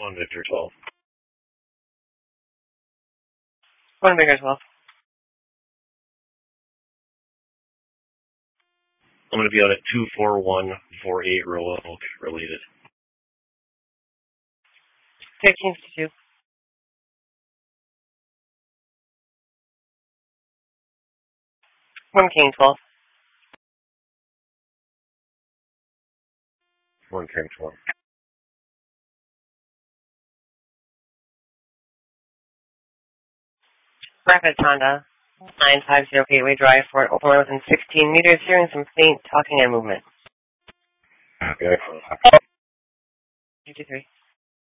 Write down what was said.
1 Victor 12. 1 Victor 12. I'm going to be out at 24148 Royal Oak related. 1352. 1 King 12. 1 King 12. Rapids Honda. 950 Gateway Drive, Fort Open within 16 meters, hearing some faint talking and movement. Okay. 53.